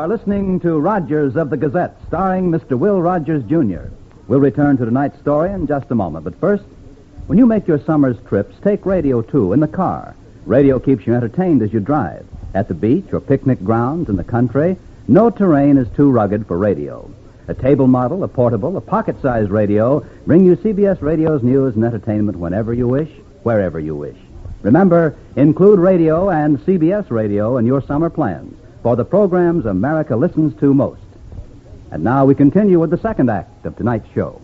are listening to Rogers of the Gazette, starring Mr. Will Rogers, Jr. We'll return to tonight's story in just a moment. But first, when you make your summer's trips, take radio, too, in the car. Radio keeps you entertained as you drive. At the beach or picnic grounds in the country, no terrain is too rugged for radio. A table model, a portable, a pocket-sized radio bring you CBS Radio's news and entertainment whenever you wish, wherever you wish. Remember, include radio and CBS Radio in your summer plans for the programs America listens to most. And now we continue with the second act of tonight's show.